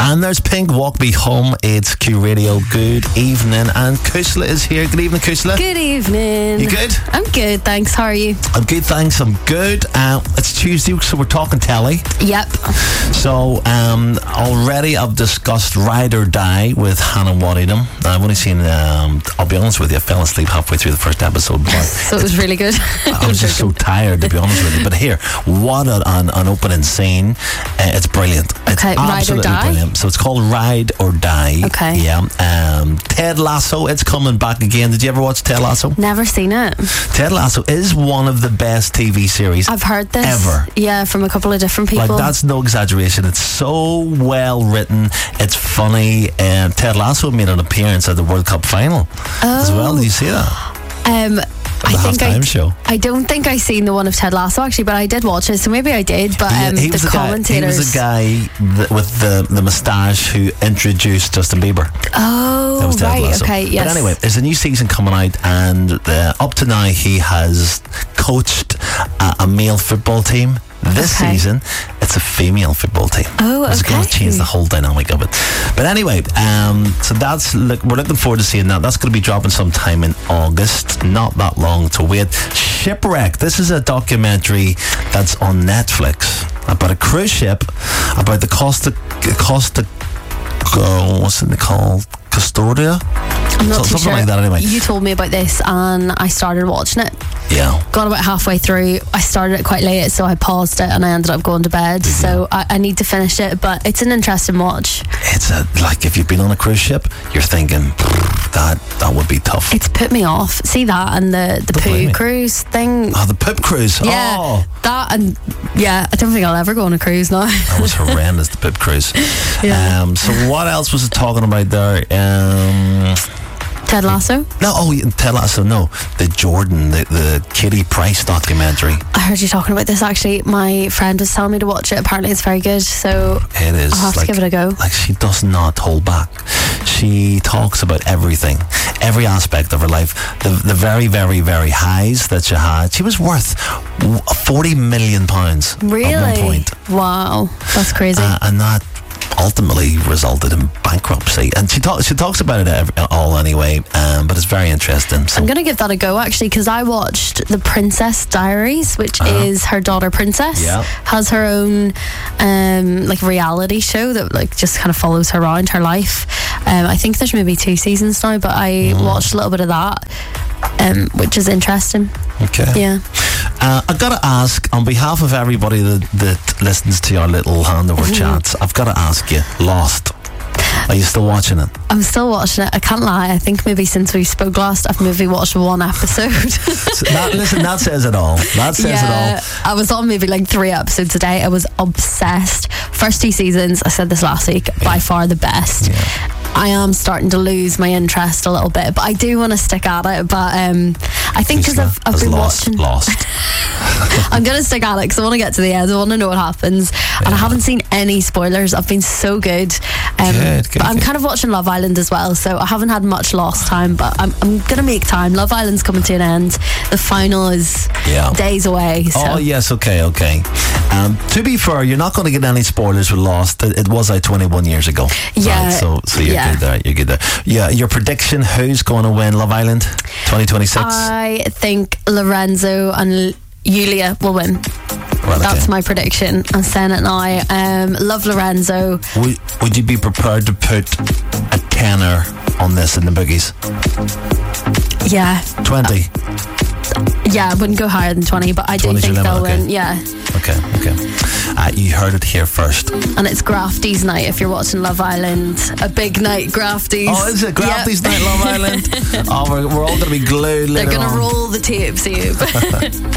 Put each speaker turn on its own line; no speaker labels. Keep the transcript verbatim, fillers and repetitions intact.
And there's Pink, Walk Me Home. It's Q Radio. Good evening. And Kusla is here. Good evening, Kusla.
Good evening.
You good?
I'm good, thanks. How are you?
I'm good, thanks. I'm good. Uh, it's Tuesday, so we're talking telly.
Yep.
So um, already I've discussed Ride or Die with Hannah Waddingham. I've only seen, um, I'll be honest with you, I fell asleep halfway through the first episode. But
so it was really good.
I was just so tired, to be honest with you. But here, what a, an, an opening scene. Uh, it's brilliant. It's
Okay, Ride or
absolutely
Die?
brilliant. So it's called Ride or Die.
Okay.
Yeah. Um, Ted Lasso, it's coming back again. Did you ever watch Ted Lasso?
Never seen it.
Ted Lasso is one of the best T V series
I've heard this.
ever.
Yeah, from a couple of different people.
Like, that's no exaggeration. It's so well written. It's funny. Um, Ted Lasso made an appearance at the World Cup final as well. Did you see that?
Um, I
The
think I,
halftime show.
I don't think I seen the one of Ted Lasso actually, but I did watch it, so maybe I did. But
Yeah,
um,
he
the
was the guy, he
commentators.
was the guy th- with the, the moustache who introduced Justin Bieber. That
Oh,
was Ted
right.
Lasso.
Okay. Yes.
But anyway, there's a new season coming out, and uh, up to now he has coached a, a male football team. This
Okay.
season, it's a female football team.
Oh,
It's going to
okay.
change the whole dynamic of it. But anyway, um, so that's look. We're looking forward to seeing that. That's going to be dropping sometime in August. Not that long to wait. Shipwreck. This is a documentary that's on Netflix about a cruise ship, about the Costa Costa. Uh, what's it called? Custodia.
I'm not
So-
too
something
sure.
like that. Anyway.
You told me about this, and I started watching it.
Yeah.
Got about halfway through. I started it quite late, so I paused it and I ended up going to bed. So I, I need to finish it, but it's an interesting watch.
It's a, like if you've been on a cruise ship, you're thinking that that would be tough.
It's put me off. See that and the, the
Don't blame
poo
me.
cruise thing?
Oh, the poop cruise.
Yeah,
Oh,
that and yeah, I don't think I'll ever go on a cruise now.
that was horrendous, the poop cruise.
Yeah.
Um, so what else was it talking about there? Um,
Ted Lasso?
no, oh, yeah, Ted Lasso, no. The Jordan, the, the Katie Price documentary.
I heard you talking about this actually. My friend was telling me to watch it. Apparently it's very good, so
It is.
I'll have
like,
to give it a go.
Like, she does not hold back. She talks about everything, every aspect of her life. The the very, very, very highs that she had. She was worth w- forty million pounds
Really?
at one point.
Wow, that's crazy.
Uh, and that ultimately resulted in bankruptcy. And she talks she talks about it ev- all anyway, um, but it's very interesting. So
I'm going to give that a go actually, because I watched The Princess Diaries, which
Uh-huh.
is her daughter Princess.
Yeah.
Has her own um, like reality show that like just kind of follows her around her life. Um, I think there's maybe two seasons now, but I
Mm.
watched a little bit of that, um, which is interesting.
okay.
Yeah.
Uh, I've got to ask, on behalf of everybody that, that listens to our little handover
Mm-hmm.
chats, I've got to ask you, Lost. Are you still watching it?
I'm still watching it. I can't lie. I think maybe since we spoke last, I've maybe watched one episode.
So that, listen, that says it all. That says
yeah,
it all.
I was on maybe like three episodes a day. I was obsessed. First two seasons, I said this last week, by far the best.
Yeah.
I am starting to lose my interest a little bit, but I do want to stick at it. But um, I think because I've, I've
Has
been
lost,
watching,
Lost.
I'm going to stick at it because I want to get to the end. I want to know what happens. And I haven't seen any spoilers. I've been so good. Um,
Good, good,
but I'm
good.
kind of watching Love Island as well, so I haven't had much lost time, but I'm, I'm going to make time. Love Island's coming to an end. The final is
Yeah.
days away. So.
Oh, yes, okay, okay. Um, to be fair, you're not going to get any spoilers with Lost. It, it was out twenty-one years ago.
Yeah,
Right, so so you're
yeah.
good there. You're good there. Yeah, your prediction, who's going to win Love Island twenty twenty-six?
I think Lorenzo and Yulia will win.
Well,
That's
okay.
my prediction. I'm saying it now. Um, love Lorenzo.
Would, would you be prepared to put a tenner on this in the boogies?
Yeah.
twenty.
Yeah, I wouldn't go higher than twenty, but I do
twenty's
think
your
they'll
limit, okay.
win. Yeah.
Okay, okay. Uh, you heard it here first.
And it's Grafty's night if you're watching Love Island. A big night, Grafty's.
Oh, is it Grafty's
Yep.
Night Love Island? Oh, we're, we're all going to be glued
They're
later
going to
on.
roll the tapes, you.